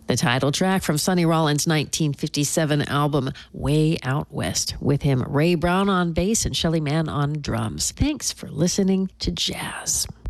The title track from Sonny Rollins' 1957 album, Way Out West, with him Ray Brown on bass and Shelly Manne on drums. Thanks for listening to Jazz.